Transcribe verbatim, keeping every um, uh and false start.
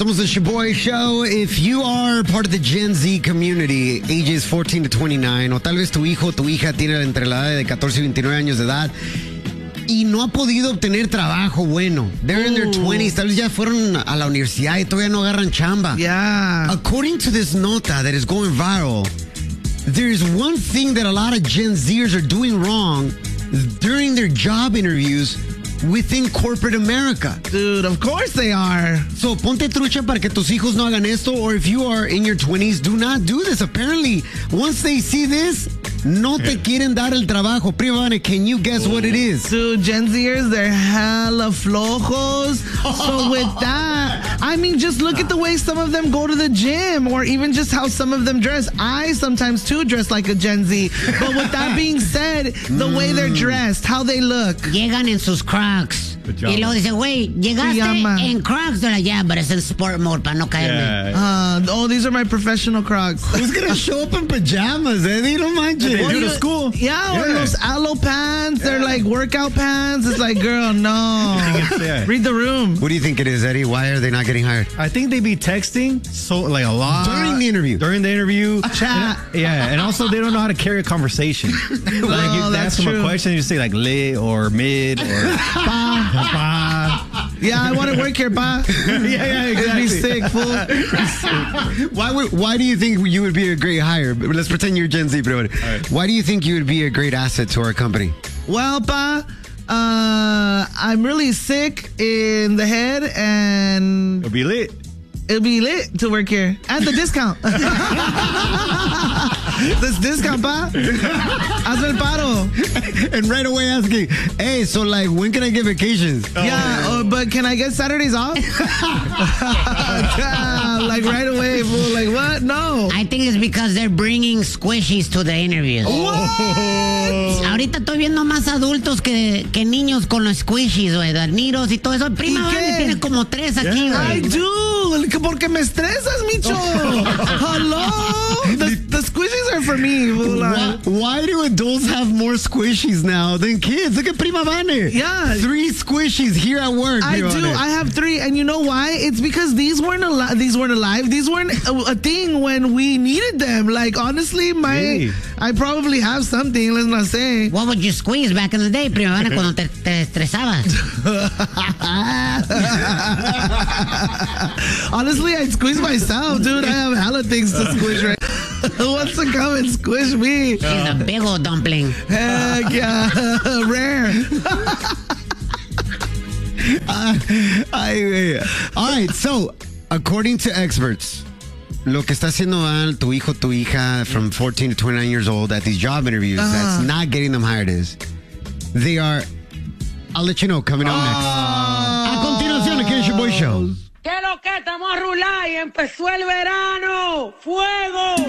Somos the Shaboy Show. If you are part of the Gen Z community, ages fourteen to twenty-nine, o tal vez tu hijo o tu hija tiene entre la edad de catorce y veintinueve años de edad y no ha podido obtener trabajo bueno. They're in their twenties, tal vez ya fueron a la universidad y todavía no agarran chamba. Yeah. According to this nota that is going viral, there's one thing that a lot of Gen Zers are doing wrong during their job interviews within corporate America. Dude, of course they are. So, ponte trucha para que tus hijos no hagan esto, or if you are in your twenties, do not do this. Apparently, once they see this, no te quieren dar el trabajo. Prima Vane, can you guess what it is? Dude, Gen Zers, they're hella flojos. So with that, I mean, just look at the way some of them go to the gym, or even just how some of them dress. I sometimes, too, dress like a Gen Z. But with that being said, the way they're dressed, how they look. Llegan en sus Crocs. Y luego dice, güey, llegaste Pijama. en Crocs. De la ya, but it's in sport mode para no caerme. Uh, oh, these are my professional Crocs. Who's gonna show up in pajamas, Eddie? No manches. They do to school. Yeah, or Yeah. those aloe pants. They're like workout pants. It's like, girl, no. Yeah. Read the room. What do you think it is, Eddie? Why are they not getting hired? I think they be texting so like a lot During the interview. During the interview, Chat. And, yeah, and also they don't know how to carry a conversation. Like you Oh, that's ask them true. a question, you say like lit or mid or pa, pa. Yeah, I want to work here, pa. Yeah, yeah, exactly. Be sick, fool. Why would, Why do you think you would be a great hire? Let's pretend you're Gen Z. But right. Why do you think you would be a great asset to our company? Well, pa, uh, I'm really sick in the head, and It'll be lit. it'll be lit to work here. And the discount. This discount, pa. Hazme el paro. And right away asking, hey, so like, when can I get vacations? Yeah, oh, but can I get Saturdays off? Damn, like right away, fool. Like, what? No. I think it's because they're bringing squishies to the interviews. Ahorita estoy viendo más adultos que, que niños con los squishies, güey, darniros y todo eso. Prima ¿Y Vane qué? tiene como tres aquí, Yeah. I güey. do, porque me estresas, Micho. Hello? The, the squishies are for me, fool. Why, why do adults have more squishies now than kids? Look at Prima Vane. Yeah. Three squishies here at work. I Prima do. Vane. I have three, and you know why? It's because these weren't alive. These weren't alive. These weren't a, a thing when we needed them. Like honestly, my Really? I probably have something. Let's not say. What would you squeeze back in the day, Prima Vane, cuando te, te estresabas? Honestly, I'd squeeze myself, dude. I have hella things to squish right. Who wants to come and squish me? She's a big old dumpling. Heck yeah, rare. Uh, I, all right, so according to experts, lo que está haciendo mal tu hijo, tu hija from fourteen to twenty-nine years old at these job interviews Uh-huh. that's not getting them hired is they are, I'll let you know coming up next. A continuación, aquí en el Shaboy Show. ¿Qué lo que estamos a rular y empezó el verano? ¡Fuego!